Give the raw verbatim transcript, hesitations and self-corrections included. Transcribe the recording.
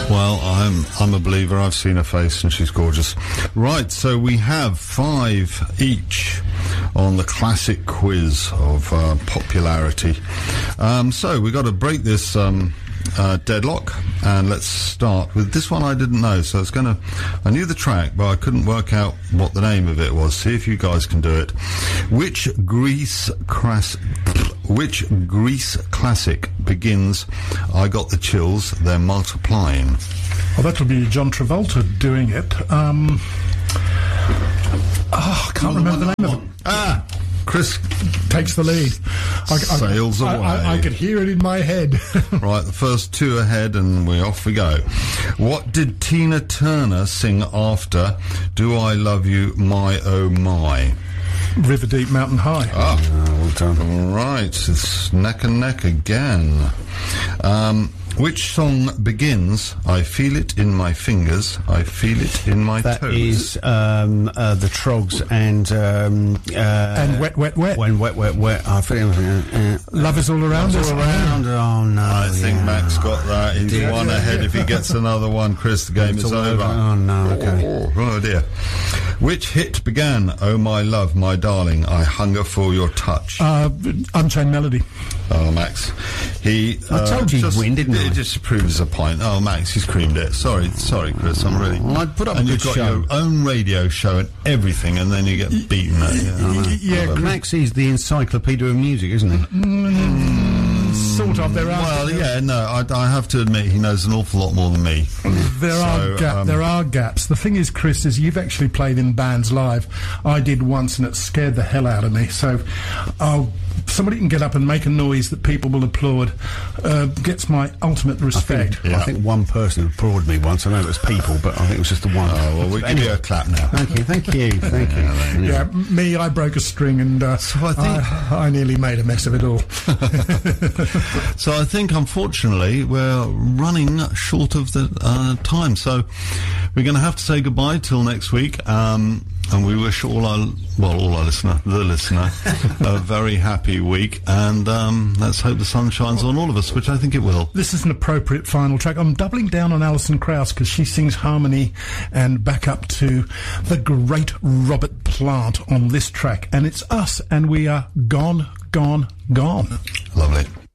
Well, I'm I'm a believer. I've seen her face and she's gorgeous. Right, so we have five each on the classic quiz of uh, popularity. Um, so we've got to break this um, uh, deadlock, and let's start with this one I didn't know. So it's going to... I knew the track, but I couldn't work out what the name of it was. See if you guys can do it. Which Grease crass... Which Grease classic begins, I got the chills, they're multiplying? Well, that'll be John Travolta doing it. Um, oh, I can't remember the name of it. Ah! Chris takes the lead. I, I, sails I, away. I, I could hear it in my head. Right, the first two ahead and we off we go. What did Tina Turner sing after Do I Love You, My Oh My? River Deep, Mountain High. Ah, well done. Right, it's neck and neck again. Um, which song begins, I feel it in my fingers, I feel it in my that toes? That is um, uh, the Trogs and... Um, uh, and Wet, Wet, Wet. When Wet, Wet, Wet. I feel it. Uh, uh, Love is all around us. All around. Oh, no. I think yeah. Max got that. He's Dear. one ahead. If he gets another one, Chris, the game it's is over. over. Oh, no, okay. Oh, oh, dear. Which hit began, Oh, my love, my darling, I hunger for your touch? Uh, Unchained Melody. Oh, Max. He... I uh, told you just, he'd win, didn't I? It just proves a point. Oh, Max, he's creamed it. Sorry, sorry, Chris, I'm really... Well, I'd put up and a you've good got show. your own radio show and everything, and then you get beaten at you. Y- yeah, But Max is the encyclopedia of music, isn't he? Mm, sort of. There are. Well, yeah, no, I, I have to admit he knows an awful lot more than me. There So, are ga- um, there are gaps. The thing is, Chris, is you've actually played in bands live. I did once, and it scared the hell out of me. So, oh, somebody can get up and make a noise that people will applaud. Uh, gets my ultimate respect. I think, Yeah. I think one person applauded me once. I know it was people, but I think it was just the one. Oh, well, we'll give you a clap now. Thank you, thank you, thank you. Yeah, Yeah, m- me, I broke a string, and uh, So I think- I, I nearly made a mess of it all. So I think, unfortunately, we're running short of the uh, time. So we're going to have to say goodbye till next week. Um, and we wish all our, well, all our listener, the listener, a very happy week. And um, let's hope the sun shines on all of us, which I think it will. This is an appropriate final track. I'm doubling down on Alison Krauss because she sings harmony and back up to the great Robert Plant on this track. And it's us, and we are gone, gone, gone. Lovely.